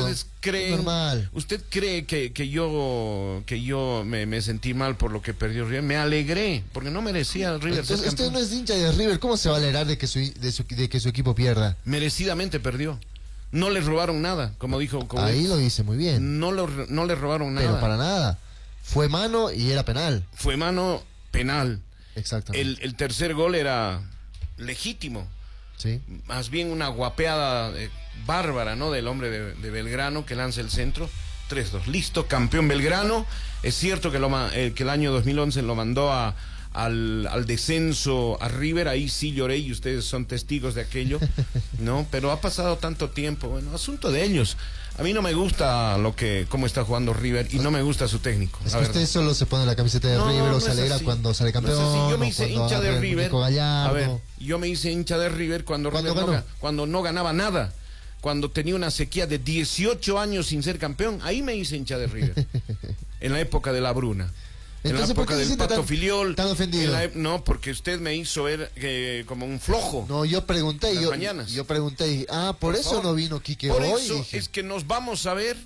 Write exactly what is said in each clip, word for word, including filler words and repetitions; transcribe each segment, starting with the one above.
¿Ustedes creen, normal. ¿Usted cree que, que yo que yo me, me sentí mal por lo que perdió River? Me alegré, porque no merecía River ser Entonces, usted campeón. no es hincha de River, ¿cómo se va a alegrar de que su, de su, de que su equipo pierda? Merecidamente perdió. No le robaron nada, como dijo Coudet. Ahí lo dice muy bien. No, lo, no le robaron nada. Pero para nada. Fue mano y era penal. Fue mano penal. Exactamente. El, el tercer gol era legítimo. Sí. Más bien una guapeada eh, bárbara, ¿no? Del hombre de, de Belgrano que lanza el centro. tres dos. Listo, campeón Belgrano. Es cierto que, lo, eh, que el año dos mil once lo mandó a, al, al descenso a River. Ahí sí lloré y ustedes son testigos de aquello, ¿no? Pero ha pasado tanto tiempo. Bueno, asunto de ellos. A mí no me gusta lo que cómo está jugando River y no me gusta su técnico. Es que usted solo se pone la camiseta de no, River o no se alegra así. cuando sale campeón. No es así. Yo me hice hincha de River. A ver, yo me hice hincha de River cuando ¿Cuándo River ganó? no, cuando no ganaba nada. Cuando tenía una sequía de dieciocho años sin ser campeón. Ahí me hice hincha de River. En la época de la Bruna. En la Entonces, ¿por época qué se del siente Pato tan, Filiol. tan ofendido? en la ep- no, porque usted me hizo ver eh, como un flojo. No, yo pregunté, Las yo, mañanas. yo pregunté, y, ah, por, Por eso favor. no vino Quique Por hoy. eso dije. es que nos vamos a ver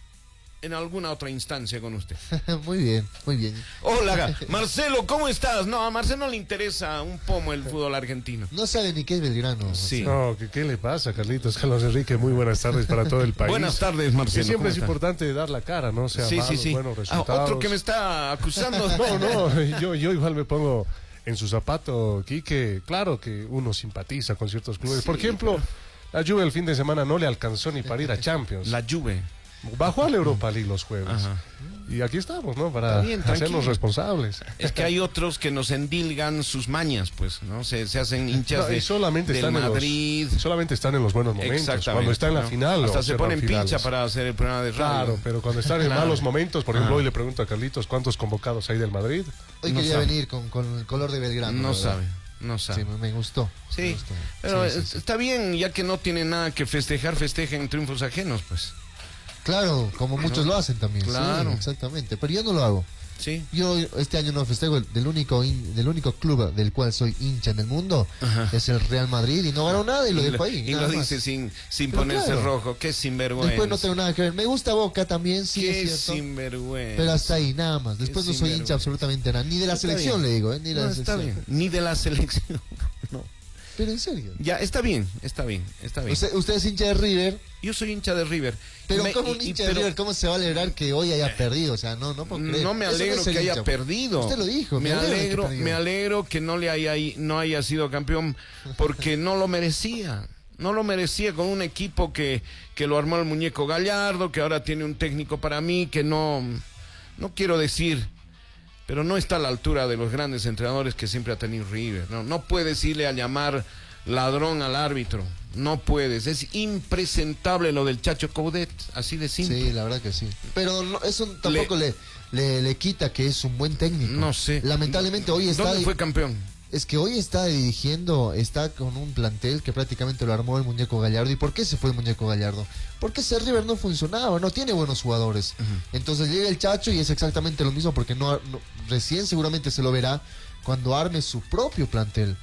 en alguna otra instancia con usted. Muy bien, muy bien. Hola, Marcelo, ¿cómo estás? No, a Marcelo no le interesa un pomo el fútbol argentino. No sabe ni qué es Belgrano. Sí. No, ¿qué, ¿qué le pasa, Carlitos? Carlos Enrique, muy buenas tardes para todo el país. Buenas tardes, Marcelo. Que siempre ¿cómo es está? importante dar la cara, ¿no? Sea Sí, malos, sí, sí. buenos Ah, resultados. otro que me está acusando. No, no, yo, yo igual me pongo en su zapato, Quique. Claro que uno simpatiza con ciertos clubes. Sí, Por ejemplo, la Juve el fin de semana no le alcanzó ni para ir a Champions. La Juve. Bajó al Europa League los jueves. Ajá. Y aquí estamos, ¿no? Para Está bien, hacernos tranquilo. responsables. Es que hay otros que nos endilgan sus mañas, pues, ¿no? Se, se hacen hinchas No, y de, solamente del están Madrid. En los, solamente están en los buenos momentos. Exactamente. Cuando está en la ¿no? final. Hasta o se cerran ponen finales. pincha para hacer el programa de radio. Claro, pero cuando están en Claro. malos momentos, por ejemplo, Ah. hoy le pregunto a Carlitos cuántos convocados hay del Madrid. Hoy No quería sabe. venir con, con el color de Belgrano. No la verdad. sabe, no sabe. Sí, me, me gustó. me Sí, gustó. pero Sí, sí, es- sí. está bien, ya que no tiene nada que festejar, festejen triunfos ajenos, pues. Claro, como muchos lo hacen también. Claro. Sí, exactamente. Pero yo no lo hago. Sí. Yo este año no festejo el- del único hin- del único club del cual soy hincha en el mundo. Ajá. Es el Real Madrid y no ganó nada y lo Y dejo lo, ahí. y nada lo más. dice sin, sin Pero ponerse claro. rojo, qué sinvergüenza. Después no tengo nada que ver. Me gusta Boca también, sí, Qué es cierto. sinvergüenza. Pero hasta ahí, nada más. Después Qué no soy hincha sinvergüenza. absolutamente nada. Ni de la Está selección, bien. le digo, ¿eh? Ni de No, la está selección. bien. Ni de la selección. No. Pero en serio. Ya, está bien, está bien, está bien. Usted, usted es hincha de River, Yo soy hincha de River. pero Me- como un y- y- hincha de pero River, ¿cómo se va a alegrar que hoy haya perdido? O sea, no, no puedo creer. No me Eso alegro es ser que haya hincha. perdido. Usted lo dijo. Me de que alegro, perdió. me alegro que no le haya no haya sido campeón porque no lo merecía. No lo merecía con un equipo que, que lo armó el muñeco Gallardo, que ahora tiene un técnico para mí que no, no quiero decir, pero no está a la altura de los grandes entrenadores que siempre ha tenido River. No, no puedes irle a llamar ladrón al árbitro. No puedes. Es impresentable lo del Chacho Coudet, así de simple. Sí, la verdad que sí. Pero no, eso tampoco le, le, le quita que es un buen técnico. No sé. Lamentablemente hoy está... ¿Dónde fue campeón? Es que hoy está dirigiendo, está con un plantel que prácticamente lo armó el muñeco Gallardo. ¿Y por qué se fue el muñeco Gallardo? Porque ese River no funcionaba, no tiene buenos jugadores. Ujú. Entonces llega el Chacho y es exactamente lo mismo porque no, no- recién seguramente se lo verá cuando arme su propio plantel.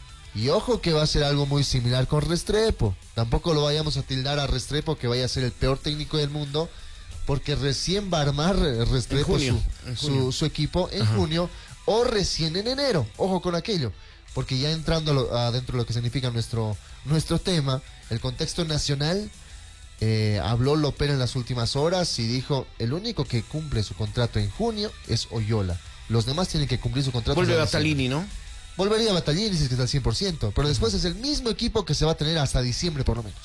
Y ojo que va a ser algo muy similar con Restrepo. Tampoco lo vayamos a tildar a Restrepo que vaya a ser el peor técnico del mundo, porque recién va a armar eh, Restrepo En junio, su, en su- junio. su equipo en Ajá. junio o recién en enero. Ojo con aquello, porque ya entrando a lo- a dentro de lo que significa nuestro, nuestro tema, el contexto nacional, eh, habló Lopera en las últimas horas y dijo, el único que cumple su contrato en junio es Oyola. Los demás tienen que cumplir su contrato. Vuelve hasta diciembre. Batalini, ¿no? Volvería a Battaglini si es que está al cien por ciento, pero después es el mismo equipo que se va a tener hasta diciembre por lo menos.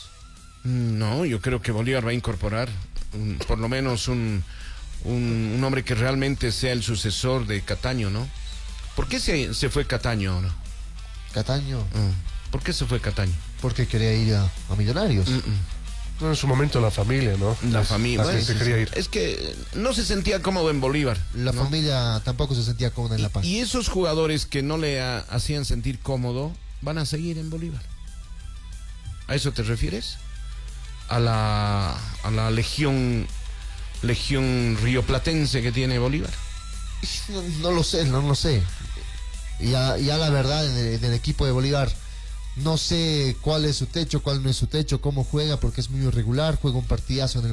No, yo creo que Bolívar va a incorporar un- por lo menos un, un, un hombre que realmente sea el sucesor de Cataño, ¿no? ¿Por qué se, se fue Cataño ahora? Cataño, Mm. ¿Por qué se fue Cataño? porque quería ir a, a Millonarios. Mm, mm. No, en su momento la familia, ¿no? La Es- familia. la gente Bueno, quería ir. Es que no se sentía cómodo en Bolívar. La ¿no? familia tampoco se sentía cómoda en La Paz. Y esos jugadores que no le ha- hacían sentir cómodo van a seguir en Bolívar. ¿A eso te refieres? A la, a la legión legión rioplatense que tiene Bolívar. No, no lo sé, no lo sé. Ya, ya la verdad, en el, en el equipo de Bolívar, no sé cuál es su techo, cuál no es su techo, cómo juega, porque es muy irregular, juega un partidazo en el